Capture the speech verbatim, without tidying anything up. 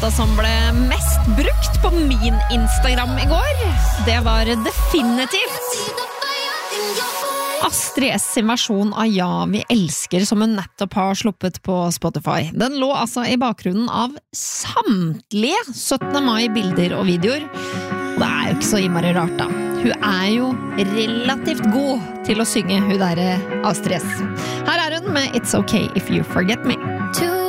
låta som ble mest brukt på min Instagram i går. Det var definitivt Astrid S sin versjon av Ja, vi elsker, som hun nettopp har sluppet på Spotify. Den lå altså i bakgrunnen av samtlige syttende mai-bilder og videoer. Det er jo ikke så innmari rart da. Hun er jo relativt god til å synge, hun der Astrid S. Her er hun med It's Okay If You Forget Me.